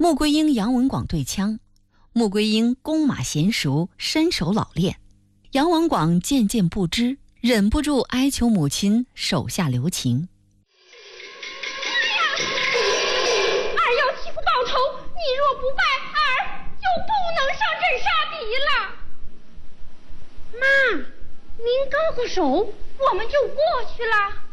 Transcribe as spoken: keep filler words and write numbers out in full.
穆桂英、杨文广对枪，穆桂英弓马娴熟，身手老练。杨文广渐渐不知，忍不住哀求母亲手下留情。 儿要替父报仇，你若不败，儿就不能上阵杀敌了。妈，您高个手，我们就过去了。